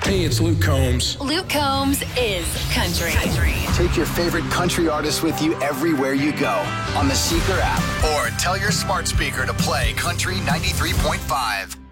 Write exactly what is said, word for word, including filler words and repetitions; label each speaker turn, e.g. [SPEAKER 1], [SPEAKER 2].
[SPEAKER 1] Hey, it's Luke Combs.
[SPEAKER 2] Luke Combs is country. country.
[SPEAKER 3] Take your favorite country artists with you everywhere you go on the Seeker app, or tell your smart speaker to play Country ninety-three point five.